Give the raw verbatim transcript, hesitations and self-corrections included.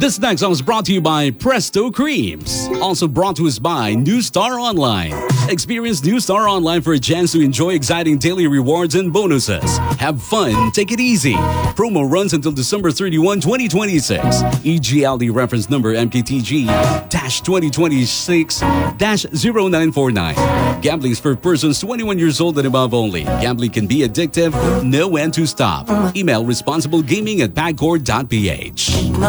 This next song is brought to you by Presto Creams. Also brought to us by New Star Online. Experience New Star Online for a chance to enjoy exciting daily rewards and bonuses. Have fun, take it easy. Promo runs until December thirty-first, twenty twenty-six. E G L D reference number M K T G twenty twenty-six dash zero nine four nine. Gambling is for persons twenty-one years old and above only. Gambling can be addictive. Know when to stop. Email responsiblegaming at pagcor dot p h.